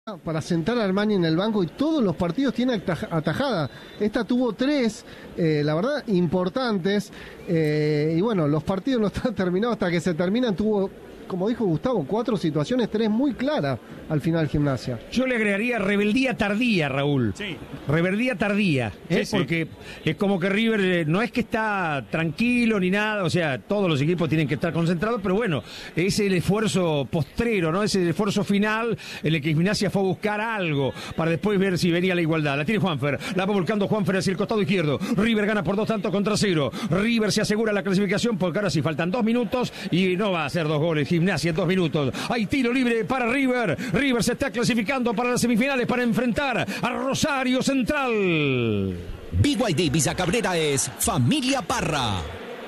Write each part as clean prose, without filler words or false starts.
para sentar a Armani en el banco y todos los partidos tiene atajada. Esta tuvo 3, la verdad, importantes. Y bueno, los partidos no están terminados hasta que se terminan. Tuvo, como dijo Gustavo, 4 situaciones, 3 muy claras al final Gimnasia. Yo le agregaría rebeldía tardía, Raúl. Sí. Rebeldía tardía, Sí. Porque es como que River no es que está tranquilo ni nada, o sea, todos los equipos tienen que estar concentrados, pero bueno, es el esfuerzo postrero, ¿no? Es el esfuerzo final en el que Gimnasia fue a buscar algo para después ver si venía la igualdad. La tiene Juanfer, la va volcando Juanfer hacia el costado izquierdo. River gana por 2-0. River se asegura la clasificación porque ahora sí faltan 2 minutos y no va a hacer 2 goles Gimnasia en 2 minutos. Hay tiro libre para River. River se está clasificando para las semifinales para enfrentar a Rosario Central. BYD Visa Cabrera es Familia Parra.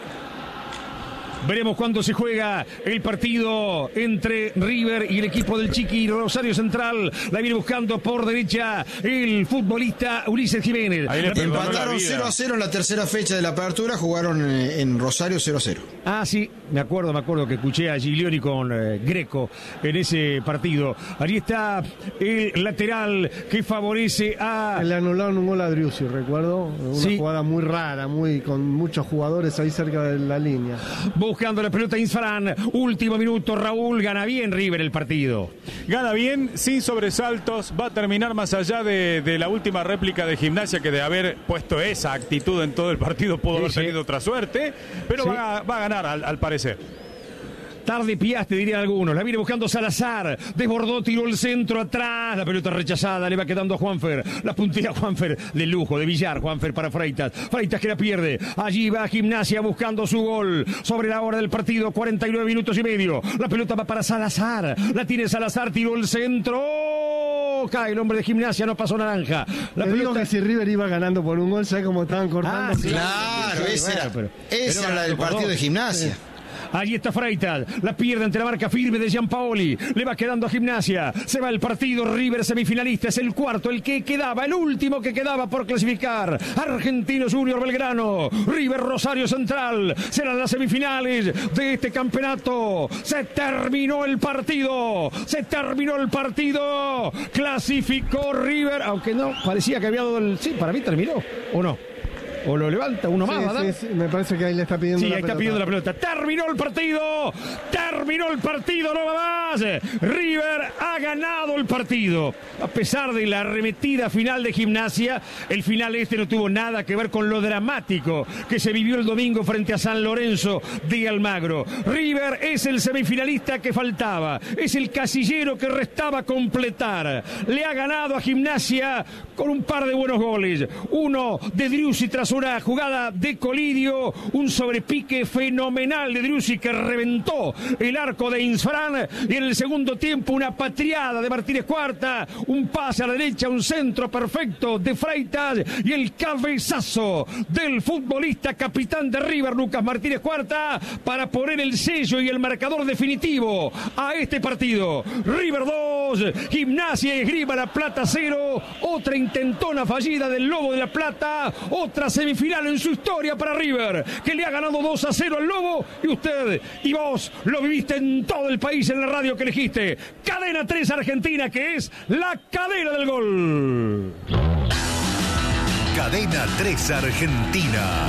Veremos cuándo se juega el partido entre River y el equipo del Chiqui. Rosario Central la viene buscando por derecha el futbolista Ulises Jiménez. Empataron 0-0 en la tercera fecha de la apertura, jugaron en Rosario 0-0. Ah, sí, me acuerdo que escuché a Giglioni con Greco en ese partido. Ahí está el lateral que favorece a... Le anularon un gol a Driussi, recuerdo. Una jugada muy rara, con muchos jugadores ahí cerca de la línea. Buscando la pelota Insfran, último minuto, Raúl, gana bien River el partido. Gana bien, sin sobresaltos, va a terminar más allá de la última réplica de Gimnasia, que de haber puesto esa actitud en todo el partido pudo haber tenido otra suerte, pero va a ganar al parecer. Tarde piaste, dirían algunos. La viene buscando Salazar. Desbordó, tiró el centro atrás. La pelota rechazada. Le va quedando a Juanfer. La puntea Juanfer de lujo, de billar. Juanfer para Freitas. Freitas que la pierde. Allí va Gimnasia buscando su gol. Sobre la hora del partido, 49 minutos y medio. La pelota va para Salazar. La tiene Salazar, tiró el centro. Cae el hombre de Gimnasia, no pasó naranja. La pelota... digo que si River iba ganando por un gol, ¿sabes cómo estaban cortando? Claro, esa era la del partido de Gimnasia. Sí. Allí está Freitas, la pierde ante la marca firme de Gianpaoli, le va quedando a Gimnasia, se va el partido, River semifinalista, es el cuarto, el último que quedaba por clasificar, Argentinos Junior Belgrano, River Rosario Central, serán las semifinales de este campeonato, se terminó el partido, clasificó River, aunque no, parecía que había dado sí, para mí terminó, ¿o no? O lo levanta uno más, ¿verdad? Sí, me parece que ahí le está pidiendo la pelota. Sí, ahí está pidiendo la pelota. Terminó el partido, no va más. River ha ganado el partido. A pesar de la arremetida final de Gimnasia, el final no tuvo nada que ver con lo dramático que se vivió el domingo frente a San Lorenzo de Almagro. River es el semifinalista que faltaba, es el casillero que restaba completar. Le ha ganado a Gimnasia con un par de buenos goles. Uno de Driussi tras una jugada de Colidio, un sobrepique fenomenal de Driussi que reventó el arco de Insfran, y en el segundo tiempo una patriada de Martínez Cuarta, un pase a la derecha, un centro perfecto de Freitas y el cabezazo del futbolista capitán de River, Lucas Martínez Cuarta, para poner el sello y el marcador definitivo a este partido. River 2, Gimnasia y Esgrima La Plata 0, otra intentona fallida del Lobo de La Plata, otra semifinal en su historia para River, que le ha ganado 2-0 al Lobo, y usted y vos lo viviste en todo el país en la radio que elegiste. Cadena 3 Argentina, que es la cadena del gol. Cadena 3 Argentina.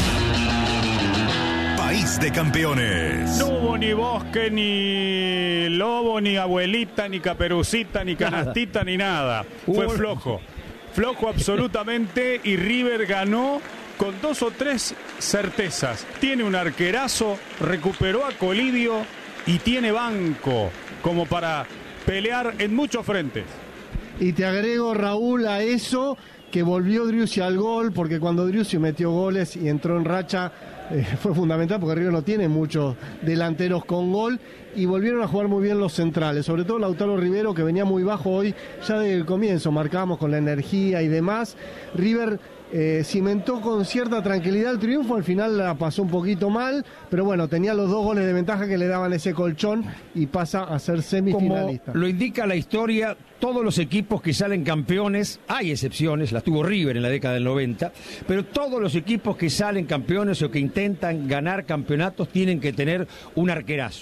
País de campeones. No hubo ni bosque, ni lobo, ni abuelita, ni caperucita, ni canastita, ni nada. Fue flojo absolutamente, y River ganó con 2 o 3 certezas. Tiene un arquerazo, recuperó a Colidio y tiene banco como para pelear en muchos frentes. Y te agrego, Raúl, a eso que volvió Driussi al gol, porque cuando Driussi metió goles y entró en racha, fue fundamental, porque River no tiene muchos delanteros con gol, y volvieron a jugar muy bien los centrales, sobre todo Lautaro Rivero, que venía muy bajo hoy, ya desde el comienzo, marcábamos con la energía y demás. River cimentó con cierta tranquilidad el triunfo, al final la pasó un poquito mal, pero bueno, tenía los 2 goles de ventaja que le daban ese colchón y pasa a ser semifinalista. Como lo indica la historia, todos los equipos que salen campeones, hay excepciones, las tuvo River en la década del 90, pero todos los equipos que salen campeones o que intentan ganar campeonatos tienen que tener un arquerazo.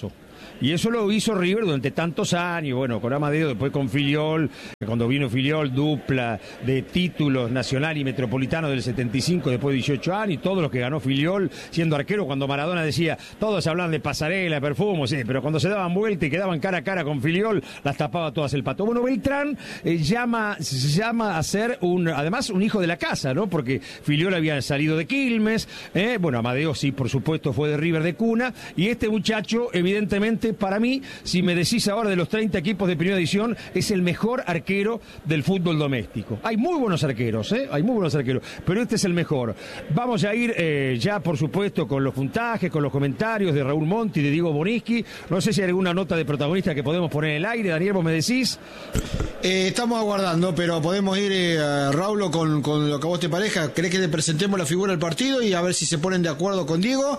Y eso lo hizo River durante tantos años, bueno, con Amadeo, después con Filiol, cuando vino Filiol, dupla de títulos nacional y metropolitano del 75, después de 18 años, y todos los que ganó Filiol siendo arquero, cuando Maradona decía, todos hablan de pasarela, perfumo, sí, pero cuando se daban vuelta y quedaban cara a cara con Filiol, las tapaba todas el Pato. Bueno, Beltrán llama a ser además un hijo de la casa, ¿no? Porque Filiol había salido de Quilmes, bueno, Amadeo sí, por supuesto, fue de River de cuna, y este muchacho, evidentemente, para mí, si me decís ahora de los 30 equipos de primera división, es el mejor arquero del fútbol doméstico. Hay muy buenos arqueros, pero este es el mejor. Vamos a ir ya, por supuesto, con los puntajes, con los comentarios de Raúl Monti, de Diego Boniski. No sé si hay alguna nota de protagonista que podemos poner en el aire. Daniel, vos me decís. Estamos aguardando, pero podemos ir, Raúl, con lo que a vos te parezca. ¿Querés que te presentemos la figura del partido y a ver si se ponen de acuerdo con Diego?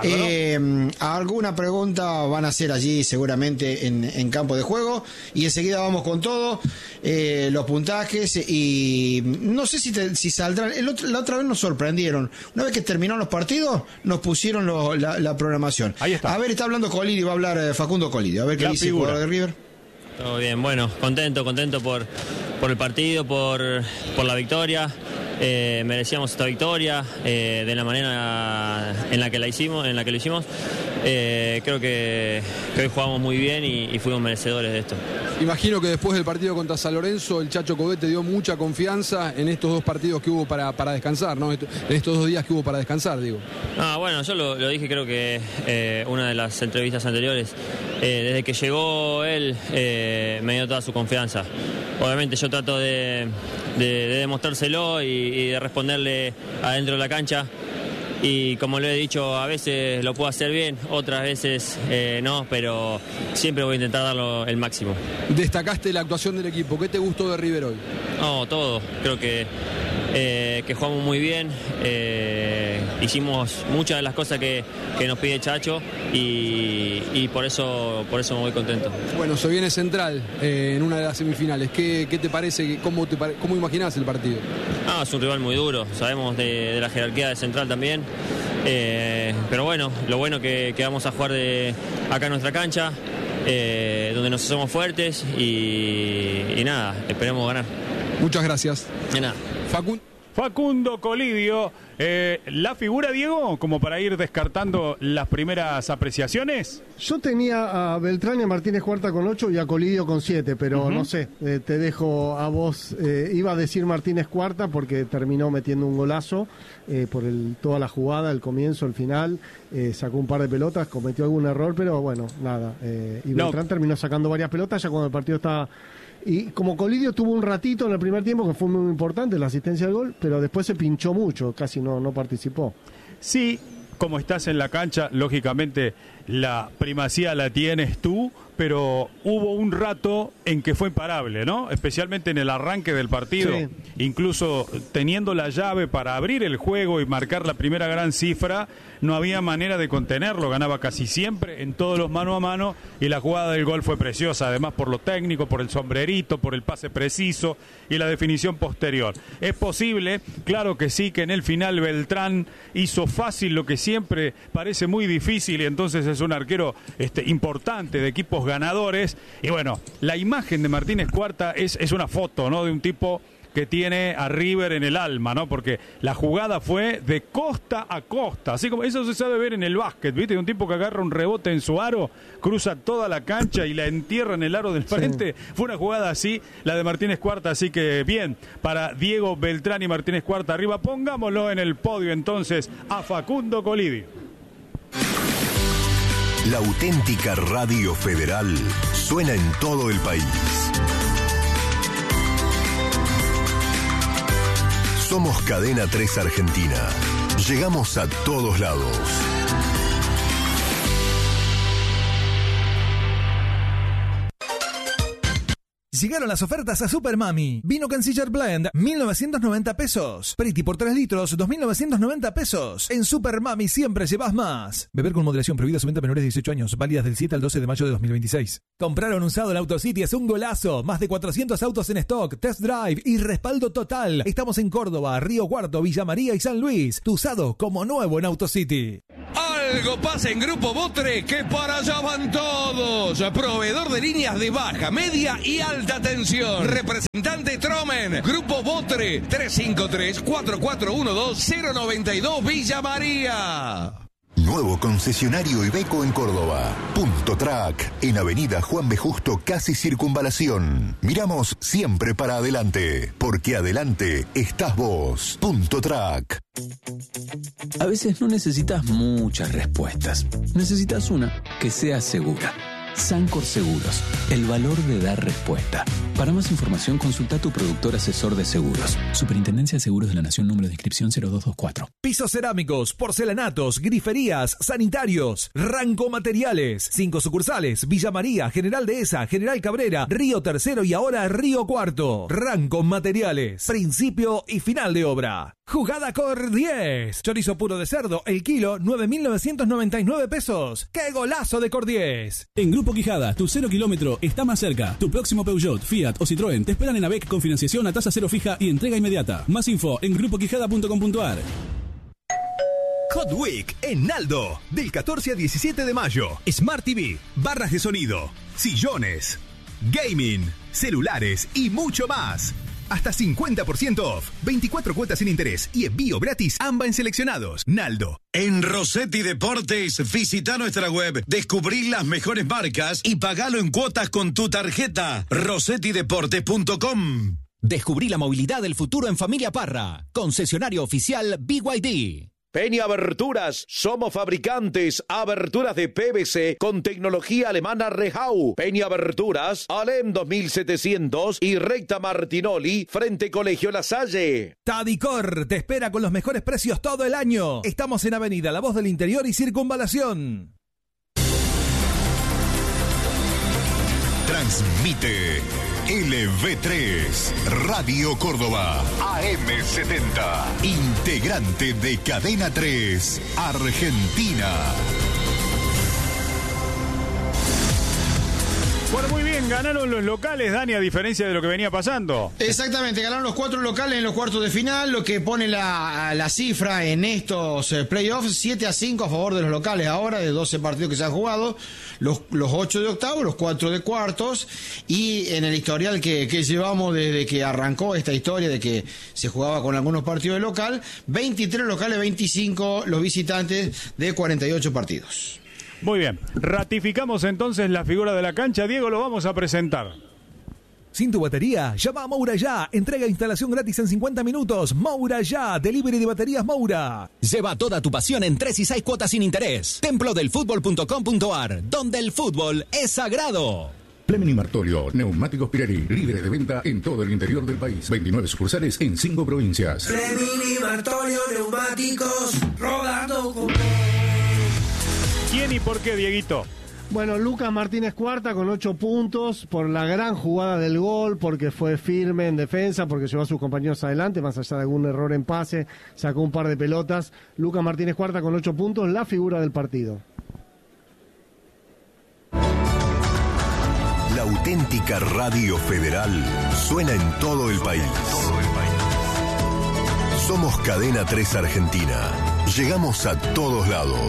Alguna pregunta van a hacer allí seguramente en campo de juego, y enseguida vamos con todo, los puntajes, y no sé si saldrán. La otra vez nos sorprendieron. Una vez que terminaron los partidos, nos pusieron la programación. Ahí está. A ver, está hablando Colidio, va a hablar Facundo Colidio. A ver qué dice el jugador de River. Todo bien, bueno, contento por el partido, por la victoria. Merecíamos esta victoria de la manera en la que lo hicimos. Creo que hoy jugamos muy bien y fuimos merecedores de esto. Imagino que después del partido contra San Lorenzo, el Chacho Coudet te dio mucha confianza en estos 2 partidos que hubo para descansar, ¿no? En estos 2 días que hubo para descansar, digo. Bueno, yo lo dije, creo que una de las entrevistas anteriores. Desde que llegó él, me dio toda su confianza. Obviamente yo trato de demostrárselo y de responderle adentro de la cancha. Y como lo he dicho, a veces lo puedo hacer bien, otras veces no, pero siempre voy a intentar darlo el máximo. Destacaste la actuación del equipo. ¿Qué te gustó de River hoy? No, todo. Creo que jugamos muy bien. Hicimos muchas de las cosas que nos pide Chacho y por eso me voy contento. Bueno, se viene Central en una de las semifinales. ¿Qué te parece? ¿Cómo imaginás el partido? Es un rival muy duro. Sabemos de la jerarquía de Central también. Pero bueno, lo bueno que vamos a jugar acá en nuestra cancha, donde nos hacemos fuertes y nada, esperemos ganar. Muchas gracias. De nada. Facundo Colidio, la figura, Diego, como para ir descartando las primeras apreciaciones. Yo tenía a Beltrán y a Martínez Cuarta con 8 y a Colidio con 7, pero no sé, te dejo a vos. Iba a decir Martínez Cuarta porque terminó metiendo un golazo por toda la jugada, el comienzo, el final, sacó un par de pelotas, cometió algún error, pero bueno, nada. Y Beltrán terminó sacando varias pelotas ya cuando el partido estaba... Y como Colidio tuvo un ratito en el primer tiempo que fue muy importante, la asistencia al gol, pero después se pinchó mucho, casi no participó. Sí, como estás en la cancha, lógicamente la primacía la tienes tú, pero hubo un rato en que fue imparable, ¿no? Especialmente en el arranque del partido, sí. Incluso teniendo la llave para abrir el juego y marcar la primera gran cifra, no había manera de contenerlo, ganaba casi siempre en todos los mano a mano y la jugada del gol fue preciosa, además por lo técnico, por el sombrerito, por el pase preciso y la definición posterior. Es posible, claro que sí, que en el final Beltrán hizo fácil lo que siempre parece muy difícil y entonces es un arquero importante de equipos ganadores. Y bueno, la imagen de Martínez Cuarta es una foto, ¿no? De un tipo que tiene a River en el alma, ¿no? Porque la jugada fue de costa a costa, así como eso se sabe ver en el básquet, ¿viste? De un tipo que agarra un rebote en su aro, cruza toda la cancha y la entierra en el aro del frente. Sí. Fue una jugada así, la de Martínez Cuarta, así que bien, para Diego Beltrán y Martínez Cuarta arriba. Pongámoslo en el podio entonces a Facundo Colidio. La auténtica Radio Federal suena en todo el país. Somos Cadena 3 Argentina. Llegamos a todos lados. Llegaron las ofertas a Super Mami. Vino Canciller Blend, 1.990 pesos. Pretty por 3 litros, 2.990 pesos. En Super Mami siempre llevas más. Beber con moderación, prohibida su venta a menores de 18 años. Válidas del 7 al 12 de mayo de 2026. Compraron usado en AutoCity, es un golazo. Más de 400 autos en stock, test drive y respaldo total. Estamos en Córdoba, Río Cuarto, Villa María y San Luis. Tu usado como nuevo en AutoCity. algo pasa en Grupo Botre, que para allá van todos. Proveedor de líneas de baja, media y alta tensión. Representante Tromen. Grupo Botre, 353-4412-092 Villa María. Nuevo concesionario Iveco en Córdoba. Punto Track, en Avenida Juan B. Justo, casi Circunvalación. Miramos siempre para adelante, porque adelante estás vos. Punto Track. A veces no necesitas muchas respuestas. Necesitas una que sea segura. Sancor Seguros, el valor de dar respuesta. Para más información, consulta a tu productor asesor de seguros. Superintendencia de Seguros de la Nación, número de inscripción 0224. Pisos cerámicos, porcelanatos, griferías, sanitarios. Ranco Materiales. 5 sucursales: Villa María, General Dehesa, General Cabrera, Río Tercero y ahora Río Cuarto. Ranco Materiales. Principio y final de obra. Jugada Cor 10. Chorizo puro de cerdo, el kilo, 9.999 pesos. ¡Qué golazo de Cor 10! En Grupo Quijada, tu 0 kilómetro está más cerca. Tu próximo Peugeot, Fiat o Citroën te esperan en ABEC con financiación a tasa cero fija y entrega inmediata. Más info en grupoquijada.com.ar. Hot Week en Naldo, del 14 al 17 de mayo. Smart TV, barras de sonido, sillones, gaming, celulares y mucho más. Hasta 50% off, 24 cuotas sin interés y envío gratis AMBA en seleccionados. Naldo. En Rossetti Deportes, visita nuestra web, descubrí las mejores marcas y pagalo en cuotas con tu tarjeta. RossettiDeportes.com. Descubrí la movilidad del futuro en Familia Parra. Concesionario oficial BYD. Peña Aberturas, somos fabricantes, aberturas de PVC con tecnología alemana Rehau. Peña Aberturas, Alem 2700 y Recta Martinoli, frente Colegio La Salle. Tadicor te espera con los mejores precios todo el año. Estamos en Avenida La Voz del Interior y Circunvalación. Transmite LV3, Radio Córdoba, AM70, integrante de Cadena 3, Argentina. Bueno, muy bien, ganaron los locales, Dani, a diferencia de lo que venía pasando. Exactamente, ganaron los 4 locales en los cuartos de final, lo que pone la cifra en estos playoffs, 7-5 a favor de los locales ahora, de 12 partidos que se han jugado, los 8 de octavos, los 4 de cuartos, y en el historial que llevamos desde que arrancó esta historia de que se jugaba con algunos partidos de local, 23 locales, 25 los visitantes de 48 partidos. Muy bien, ratificamos entonces la figura de la cancha. Diego, lo vamos a presentar. Sin tu batería, llama a Moura Ya. Entrega e instalación gratis en 50 minutos. Moura Ya, delivery de baterías Moura. Lleva toda tu pasión en 3 y 6 cuotas sin interés. Templodelfutbol.com.ar, donde el fútbol es sagrado. Fleming y Martolio, neumáticos Pirelli, líderes de venta en todo el interior del país. 29 sucursales en 5 provincias. Fleming y Martolio, neumáticos, rodando con... ¿Quién y por qué, Dieguito? Bueno, Lucas Martínez Cuarta con 8 puntos por la gran jugada del gol, porque fue firme en defensa, porque llevó a sus compañeros adelante, más allá de algún error en pase, sacó un par de pelotas. Lucas Martínez Cuarta con 8 puntos, la figura del partido. La auténtica Radio Federal suena en todo el país. Somos Cadena 3 Argentina. Llegamos a todos lados.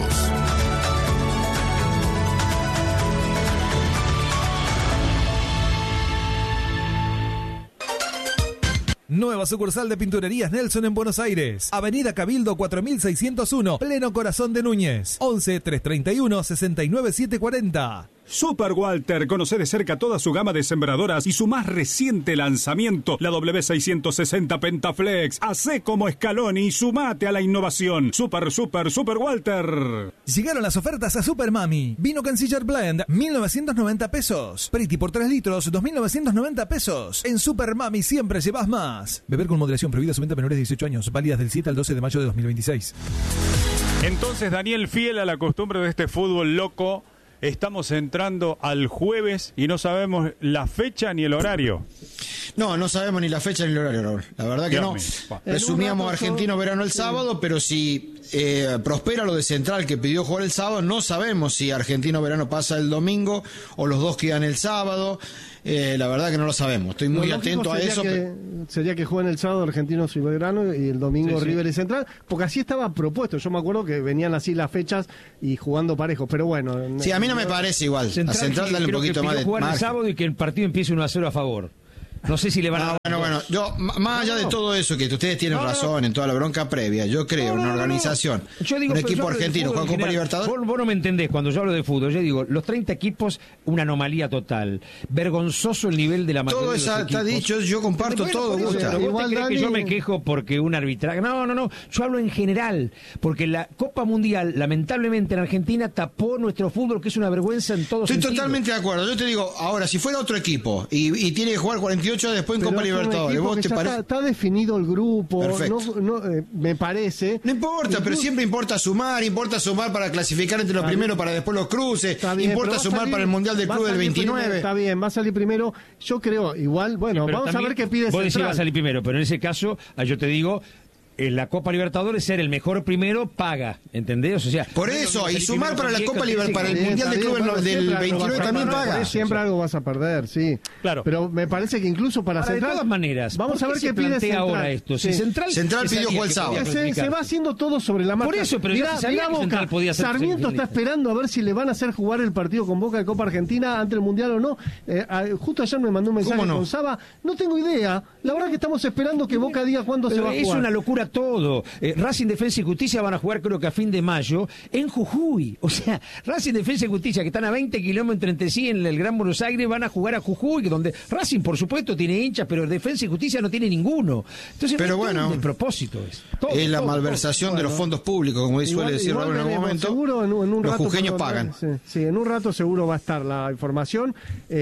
Nueva sucursal de Pinturerías Nelson en Buenos Aires. Avenida Cabildo 4601, pleno corazón de Núñez. 11 331 69 740. Super Walter, conoce de cerca toda su gama de sembradoras y su más reciente lanzamiento, la W660 Pentaflex. Hacé como Scaloni y sumate a la innovación. Super Walter. Llegaron las ofertas a Super Mami. Vino Canciller Blend, 1.990 pesos. Pretty por 3 litros, 2.990 pesos. En Super Mami siempre llevas más. Beber con moderación, prohibida su venta a menores de 18 años. Válidas del 7 al 12 de mayo de 2026. Entonces, Daniel, fiel a la costumbre de este fútbol loco, estamos entrando al jueves y no sabemos la fecha ni el horario. No sabemos ni la fecha ni el horario, Raúl. La verdad que no. Resumíamos Argentino Verano el sábado, pero si prospera lo de Central que pidió jugar el sábado, no sabemos si Argentino Verano pasa el domingo o los dos quedan el sábado. La verdad que no lo sabemos. Estoy muy atento a eso. sería que jueguen el sábado Argentinos y Belgrano y el domingo Sí, sí. River y Central, porque así estaba propuesto. Yo me acuerdo que venían así las fechas y jugando parejos, pero bueno. Sí, a mí no me parece igual. A Central dale un poquito más de jugar el margen. sábado y que el partido empiece 1-0 a favor. No sé si le van a dar. Bueno, yo, más allá de todo eso, que ustedes tienen razón en toda la bronca previa, yo creo una organización, Yo digo, un pero yo equipo hablo de argentino, fútbol Juan Copa en general. Libertadores. Vos no me entendés cuando yo hablo de fútbol. Yo digo, los 30 equipos, una anomalía total. Vergonzoso el nivel de la mayoría Todo de los está equipos. dicho, yo comparto Bueno, todo, por eso, Gusta. pero ¿vos Igual, te crees que Dani- yo me quejo porque un arbitraje? No. Yo hablo en general. Porque la Copa Mundial, lamentablemente en Argentina, tapó nuestro fútbol, que es una vergüenza en todos Estoy sentidos. totalmente de acuerdo. Yo te digo, ahora, si fuera otro equipo y tiene que jugar 48 horas después en Pero Copa es un Libertadores, equipo ¿vos que te ya parece? está definido el grupo, Perfecto. me parece. No importa, pero siempre importa sumar para clasificar entre los primeros, para después los cruces, Está bien, importa pero va a sumar salir- para el Mundial del va a Club del salir 29. primero, está bien, va a salir primero. Yo creo, igual, bueno, Pero vamos a también ver qué pide vos decís Central. va a salir primero, pero en ese caso, yo te digo, en la Copa Libertadores ser el mejor primero paga, ¿entendés? O sea, Por eso, y sumar para la Copa Libertadores, para el Mundial del Club del 29 también paga. Siempre algo vas a perder, sí. Claro. Pero me parece que incluso para Ahora, de Central. todas maneras, vamos ¿por a ver qué qué se pide plantea Central. ahora esto? Si Sí. Central Central se pidió sabía jugar el que sábado. podía Se clasificarse. va haciendo todo sobre la marcha. Por eso, pero ya se sabía que Boca. Central podía ser Sarmiento está semifinalista. esperando a ver si le van a hacer jugar el partido con Boca de Copa Argentina ante el Mundial o no. Justo ayer me mandó un mensaje ¿Cómo no? con Saba. No tengo idea. La verdad que estamos esperando que Boca diga cuándo se Pero va a es jugar. una locura todo. Racing Defensa y Justicia van a jugar creo que a fin de mayo en Jujuy. O sea, Racing Defensa y Justicia, que están a 20 kilómetros entre sí en el Gran Buenos Aires, van a jugar a Jujuy, donde Racing por supuesto tiene hinchas, pero Defensa y Justicia no tiene ninguno. Entonces, Pero bueno, de propósito es la malversación de los fondos públicos, como suele decir Raúl en algún veremos, momento. seguro en un los rato, jujeños perdón, pagan. Sí, en un rato seguro va a estar la información.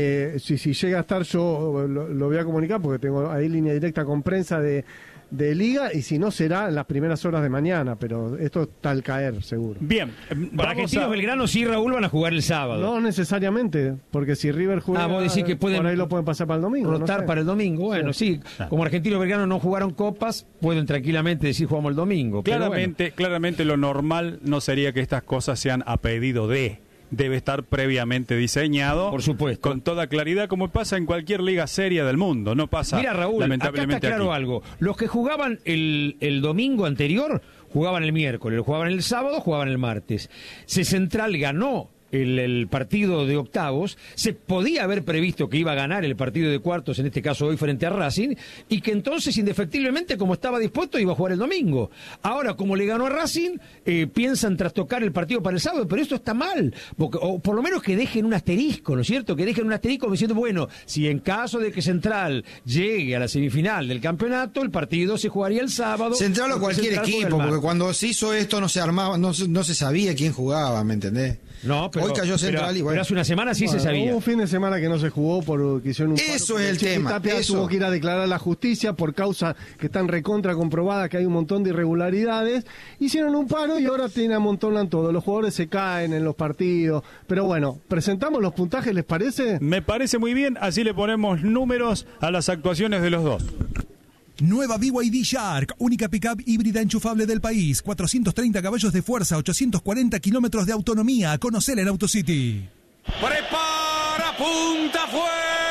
Si llega a estar, yo lo voy a comunicar porque tengo ahí línea directa con prensa de Liga, y si no será en las primeras horas de mañana, pero esto está al caer, seguro. Bien, Para Argentinos Belgrano sí, Raúl, van a jugar el sábado. No necesariamente, porque si River juega, vos decís que pueden por ahí lo pueden pasar para el domingo. no rotar sé. para el domingo. Bueno, sí. Como Argentinos Belgrano no jugaron copas, pueden tranquilamente decir jugamos el domingo. Pero Claramente lo normal no sería que estas cosas sean a pedido de. Debe estar previamente diseñado. Por supuesto. Con toda claridad, como pasa en cualquier liga seria del mundo. No pasa, Mira, Raúl, acá lamentablemente, está claro aquí. algo. Los que jugaban el domingo anterior, jugaban el miércoles, jugaban el sábado, jugaban el martes. Central ganó el partido de octavos, se podía haber previsto que iba a ganar el partido de cuartos, en este caso hoy frente a Racing, y que entonces indefectiblemente, como estaba dispuesto, iba a jugar el domingo. Ahora, como le ganó a Racing, piensan trastocar el partido para el sábado, pero esto está mal, porque, o por lo menos que dejen un asterisco, ¿no es cierto? Que dejen un asterisco diciendo, bueno, si en caso de que Central llegue a la semifinal del campeonato, el partido se jugaría el sábado. Central o cualquier Central juega el equipo, porque martes. cuando se hizo esto no se armaba, no se sabía quién jugaba, ¿me entendés? No, pero, Hoy cayó Central y bueno. pero hace una semana sí se Bueno, sabía. Hubo un fin de semana que no se jugó porque hicieron un paro, Eso porque es el Chiqui tema, Tapia eso. tuvo que ir a declarar a la justicia por causa que están recontra comprobadas, que hay un montón de irregularidades. Hicieron un paro y ahora amontonan todo. Los jugadores se caen en los partidos. Pero bueno, presentamos los puntajes, ¿les parece? Me parece muy bien, así le ponemos números a las actuaciones de los dos. Nueva BYD Shark, única pickup híbrida enchufable del país. 430 caballos de fuerza, 840 kilómetros de autonomía. Conocela en AutoCity. Prepara, punta, fue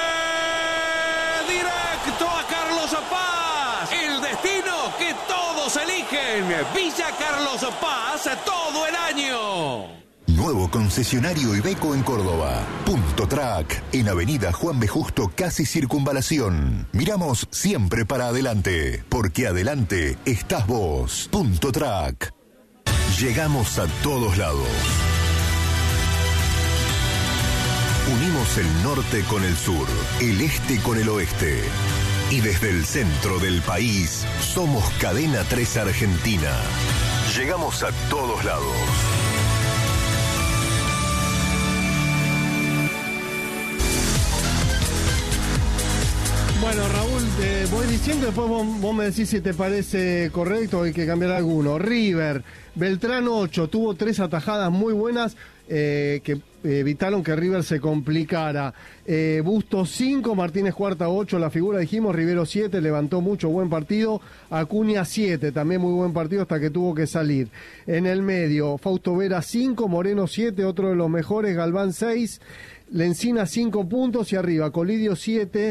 directo a Carlos Paz. El destino que todos eligen. Villa Carlos Paz todo el año. Nuevo concesionario Iveco en Córdoba. Punto Track, en Avenida Juan B. Justo, casi Circunvalación. Miramos siempre para adelante, porque adelante estás vos. Punto Track. Llegamos a todos lados. Unimos el norte con el sur, el este con el oeste. Y desde el centro del país, somos Cadena 3 Argentina. Llegamos a todos lados. Bueno, Raúl, te voy diciendo, después vos me decís si te parece correcto o hay que cambiar alguno. River, Beltrán 8, tuvo 3 atajadas muy buenas que evitaron que River se complicara. Bustos 5, Martínez Cuarta 8, la figura dijimos, Rivero 7, levantó mucho, buen partido. Acuña 7, también muy buen partido hasta que tuvo que salir. En el medio, Fausto Vera 5, Moreno 7, otro de los mejores, Galván 6, Lencina 5 puntos y arriba, Colidio 7,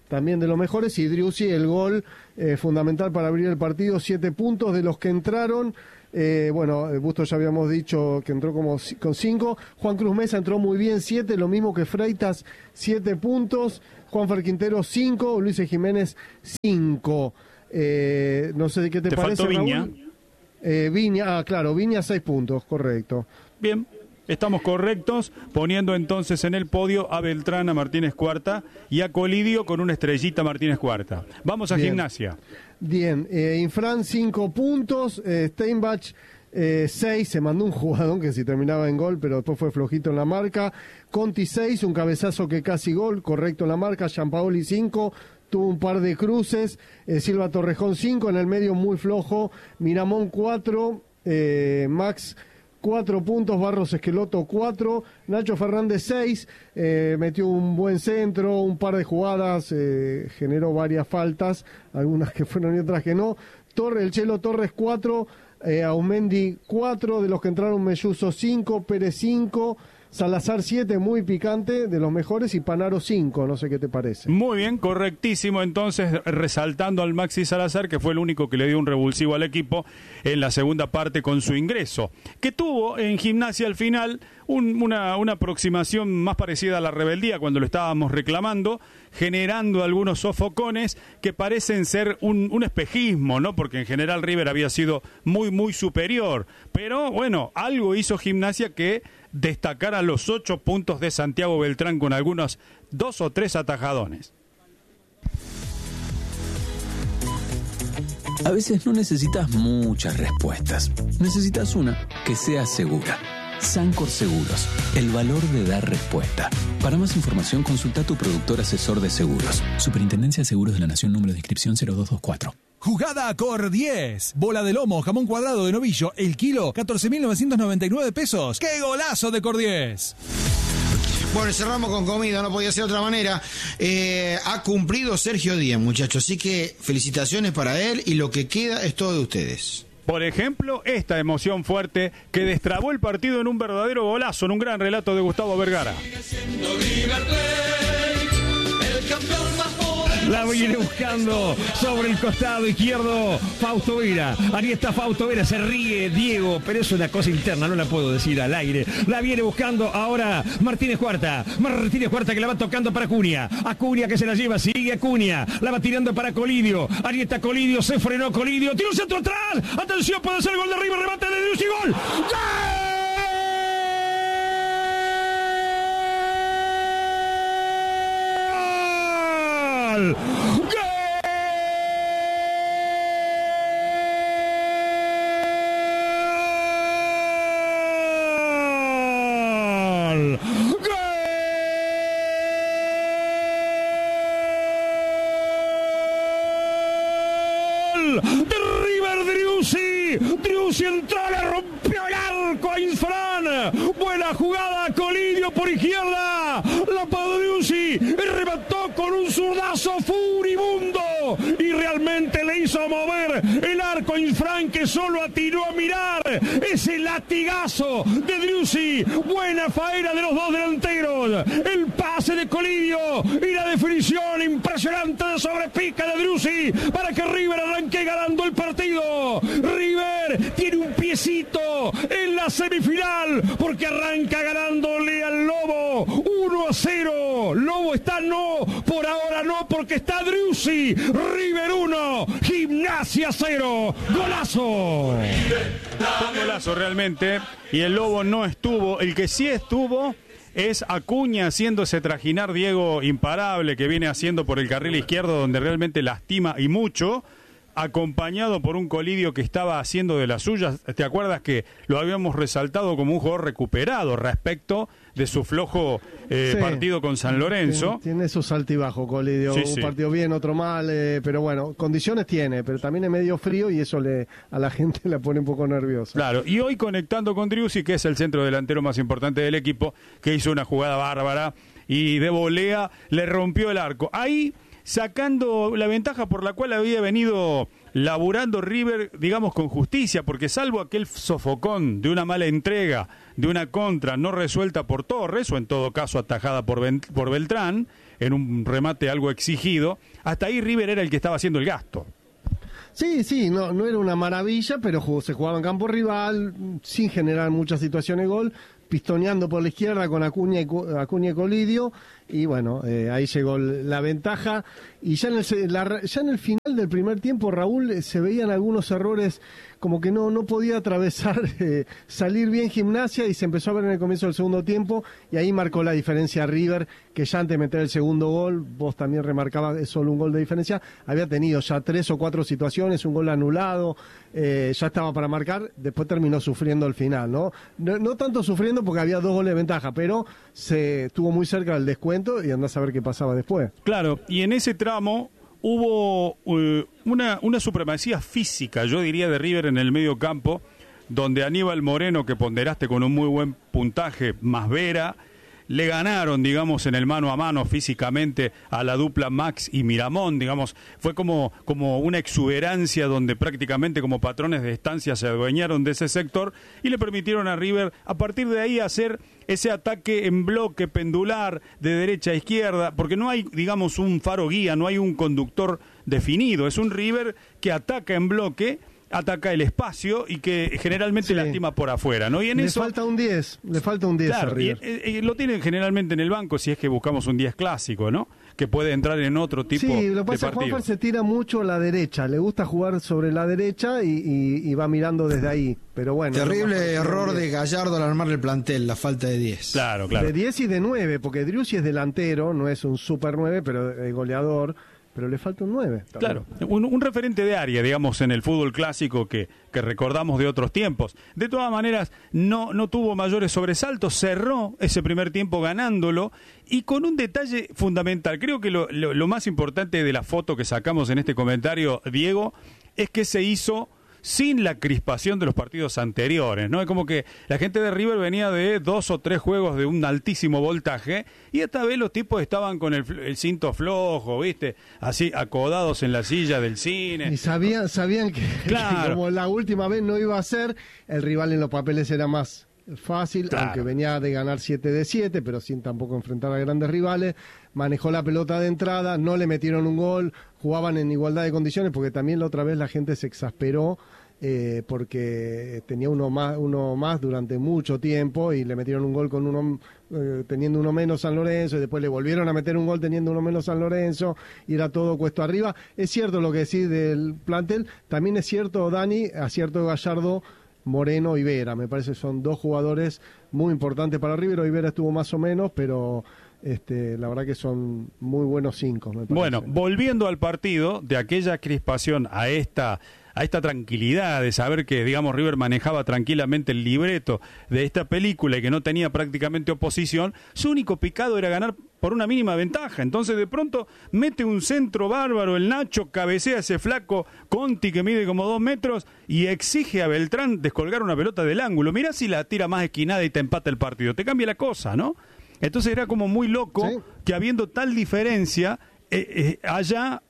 también de los mejores, y Driussi, el gol fundamental para abrir el partido, 7 puntos de los que entraron. Busto ya habíamos dicho que entró con 5. Juan Cruz Mesa entró muy bien, 7, lo mismo que Freitas, 7 puntos. Juanfer Quintero, 5. Luis Jiménez, 5. No sé de qué te parece, faltó Viña. Raúl. Viña, claro, Viña 6 puntos, correcto. Bien, estamos correctos, poniendo entonces en el podio a Beltrán, a Martínez Cuarta y a Colidio con una estrellita Martínez Cuarta. Vamos a Gimnasia. Bien, Infran 5 puntos, Steinbach 6, se mandó un jugadón que si terminaba en gol, pero después fue flojito en la marca. Conti 6, un cabezazo que casi gol, correcto en la marca. Gianpaoli 5, tuvo un par de cruces. Silva Torrejón 5, en el medio muy flojo. Miramón 4, Max 4 puntos, Barros Esqueloto 4, Nacho Fernández 6, metió un buen centro, un par de jugadas, generó varias faltas, algunas que fueron y otras que no. El Chelo Torres 4, Aumendi 4, de los que entraron Melluso 5, Pérez 5, Salazar 7, muy picante, de los mejores, y Panaro 5, no sé qué te parece. Muy bien, correctísimo, entonces, resaltando al Maxi Salazar, que fue el único que le dio un revulsivo al equipo en la segunda parte con su ingreso, que tuvo en Gimnasia al final una aproximación más parecida a la rebeldía cuando lo estábamos reclamando, generando algunos sofocones que parecen ser un espejismo, ¿no? Porque en general River había sido muy, muy superior, pero bueno, algo hizo Gimnasia que destacara los 8 puntos de Santiago Beltrán con algunos 2 o 3 atajadones. A veces no necesitas muchas respuestas. Necesitas una que sea segura. Sancor Seguros, el valor de dar respuesta. Para más información, consulta a tu productor asesor de seguros. Superintendencia de Seguros de la Nación, número de inscripción 0224. Jugada a Cor 10. Bola de lomo, jamón cuadrado de novillo, el kilo, 14.999 pesos. ¡Qué golazo de Cor 10! Bueno, cerramos con comida, no podía ser de otra manera. Ha cumplido Sergio Díaz, muchachos, así que felicitaciones para él y lo que queda es todo de ustedes. Por ejemplo, esta emoción fuerte que destrabó el partido en un verdadero golazo, en un gran relato de Gustavo Vergara. La viene buscando sobre el costado izquierdo Fausto Vera. Ahí está Fausto Vera, se ríe Diego, pero es una cosa interna, no la puedo decir al aire. La viene buscando ahora Martínez Cuarta. Martínez Cuarta que la va tocando para Acuña. Acuña que se la lleva, sigue Acuña. La va tirando para Colidio. Ahí está Colidio, se frenó Colidio. Tira un centro atrás. Atención, puede ser el gol de River, remate de Driussi, gol. ¡Gol! De River, Driussi entró, le rompió el arco a Infran. Buena jugada, Colidio por izquierda. La paró Driussi, remató con un zurdazo furibundo y realmente le hizo mover el arco a Infran, que solo atinó a mirar ese latigazo de Driussi. Buena faena de los dos delanteros. El pase de Colidio y la definición impresionante de sobrepica de Driussi para que River arranque ganando el partido. River tiene un piecito en la semifinal porque arranca ganándole al Lobo 1-0. Lobo está por ahora no, porque está Driussi. River 1, Gimnasia 0. Golazo. Fue golazo realmente, y el Lobo no estuvo. El que sí estuvo es Acuña haciéndose trajinar, Diego, imparable, que viene haciendo por el carril izquierdo, donde realmente lastima y mucho, acompañado por un Colidio que estaba haciendo de las suyas. ¿Te acuerdas que lo habíamos resaltado como un jugador recuperado respecto de su flojo partido con San Lorenzo? Tiene esos altibajos, Colidio. Sí, un partido bien, otro mal, pero bueno, condiciones tiene, pero también es medio frío y eso a la gente la pone un poco nerviosa. Claro, y hoy conectando con Driussi, que es el centro delantero más importante del equipo, que hizo una jugada bárbara y de volea le rompió el arco. Ahí sacando la ventaja por la cual había venido laburando River, digamos, con justicia, porque salvo aquel sofocón de una mala entrega, de una contra no resuelta por Torres, o en todo caso atajada por Beltrán, en un remate algo exigido. Hasta ahí River era el que estaba haciendo el gasto. Sí, no era una maravilla, pero se jugaba en campo rival, sin generar muchas situaciones de gol, pistoneando por la izquierda con Acuña y Colidio, y bueno, ahí llegó la ventaja, y ya en el final del primer tiempo, Raúl, se veían algunos errores, como que no podía atravesar, salir bien Gimnasia, y se empezó a ver en el comienzo del segundo tiempo, y ahí marcó la diferencia River, que ya antes de meter el segundo gol, vos también remarcabas, es solo un gol de diferencia, había tenido ya 3 o 4 situaciones, un gol anulado, ya estaba para marcar, después terminó sufriendo al final, ¿no? No tanto sufriendo porque había 2 goles de ventaja, pero se estuvo muy cerca del descuento y andás a ver qué pasaba después. Claro, y en ese tramo hubo una supremacía física, yo diría, de River en el medio campo, donde Aníbal Moreno, que ponderaste con un muy buen puntaje, más Vera, le ganaron, digamos, en el mano a mano físicamente a la dupla Max y Miramón, digamos, fue como una exuberancia donde prácticamente como patrones de estancia se adueñaron de ese sector y le permitieron a River a partir de ahí hacer ese ataque en bloque pendular de derecha a izquierda, porque no hay, digamos, un faro guía, no hay un conductor definido, es un River que ataca en bloque, ataca el espacio y que generalmente lastima por afuera, ¿no? Y en eso falta un 10, le falta un 10 claro, a River. Y lo tienen generalmente en el banco si es que buscamos un 10 clásico, ¿no? Que puede entrar en otro tipo de partido. Sí, lo que pasa es que Juanfer se tira mucho a la derecha, le gusta jugar sobre la derecha y va mirando desde ahí, pero bueno. Terrible error de Gallardo al armar el plantel, la falta de 10. Claro. De 10 y de 9, porque Driussi es delantero, no es un super 9, pero es goleador. Pero le falta un 9. Claro, un referente de área, digamos, en el fútbol clásico que recordamos de otros tiempos. De todas maneras, no tuvo mayores sobresaltos, cerró ese primer tiempo ganándolo y con un detalle fundamental. Creo que lo más importante de la foto que sacamos en este comentario, Diego, es que se hizo sin la crispación de los partidos anteriores, ¿no? Es como que la gente de River venía de 2 o 3 juegos de un altísimo voltaje y esta vez los tipos estaban con el cinto flojo, ¿viste? Así acodados en la silla del cine. Y sabían que, claro, que como la última vez no iba a ser, el rival en los papeles era más fácil, claro, aunque venía de ganar 7 de 7, pero sin tampoco enfrentar a grandes rivales, manejó la pelota de entrada, no le metieron un gol, jugaban en igualdad de condiciones, porque también la otra vez la gente se exasperó porque tenía uno más durante mucho tiempo y le metieron un gol con teniendo uno menos San Lorenzo y después le volvieron a meter un gol teniendo uno menos San Lorenzo y era todo cuesta arriba. Es cierto lo que decís del plantel, también es cierto, Dani, acierto de Gallardo, Moreno y Vera, me parece que son 2 jugadores muy importantes para River. Hoy Vera estuvo más o menos, pero la verdad que son muy buenos 5. Bueno, volviendo al partido, de aquella crispación a esta tranquilidad de saber que, digamos, River manejaba tranquilamente el libreto de esta película y que no tenía prácticamente oposición, su único pecado era ganar por una mínima ventaja. Entonces de pronto mete un centro bárbaro, el Nacho cabecea ese flaco Conti que mide como 2 metros y exige a Beltrán descolgar una pelota del ángulo. Mirá si la tira más esquinada y te empata el partido, te cambia la cosa, ¿no? Entonces era como muy loco, ¿sí?, que habiendo tal diferencia haya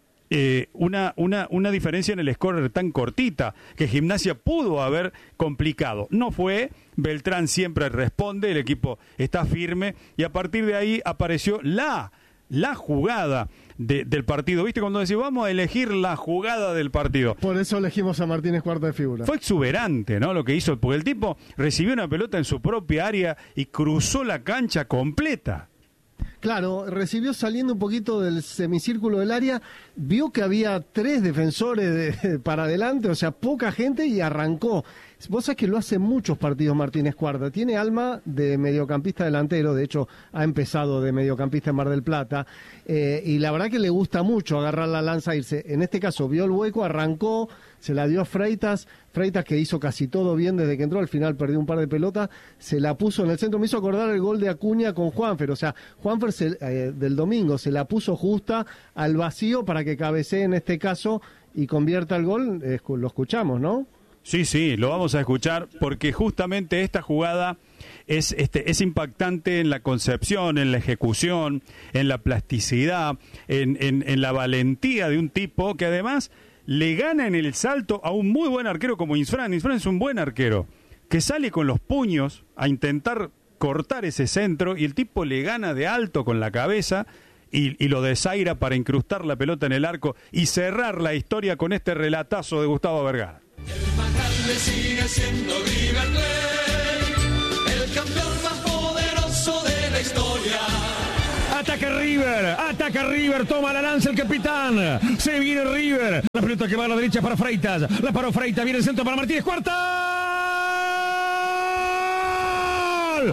una diferencia en el score tan cortita que Gimnasia pudo haber complicado. No fue, Beltrán siempre responde, el equipo está firme y a partir de ahí apareció la jugada del partido. ¿Viste cuando decís vamos a elegir la jugada del partido? Por eso elegimos a Martínez cuarta de figura. Fue exuberante, ¿no? Lo que hizo, porque el tipo recibió una pelota en su propia área y cruzó la cancha completa. Claro, recibió saliendo un poquito del semicírculo del área, vio que había 3 defensores para adelante, o sea, poca gente y arrancó. Vos sabés que lo hace muchos partidos Martínez Cuarta, tiene alma de mediocampista delantero, de hecho ha empezado de mediocampista en Mar del Plata, y la verdad que le gusta mucho agarrar la lanza e irse. En este caso vio el hueco, arrancó, se la dio a Freitas que hizo casi todo bien desde que entró, al final perdió un par de pelotas, se la puso en el centro, me hizo acordar el gol de Acuña con Juanfer, o sea, Juanfer del domingo se la puso justa al vacío para que cabecee en este caso y convierta el gol, lo escuchamos, ¿no? Sí, lo vamos a escuchar porque justamente esta jugada es impactante en la concepción, en la ejecución, en la plasticidad, en la valentía de un tipo que además le gana en el salto a un muy buen arquero como Insfrán. Insfrán es un buen arquero que sale con los puños a intentar cortar ese centro y el tipo le gana de alto con la cabeza y lo de Zaira para incrustar la pelota en el arco y cerrar la historia con este relatazo de Gustavo Vergara. El más grande sigue siendo River Plate, el campeón más poderoso de la historia. Ataca River, toma la lanza el capitán, se viene River, la pelota que va a la derecha para Freitas, la paró Freitas, viene el centro para Martínez, cuarta. ¡Gol!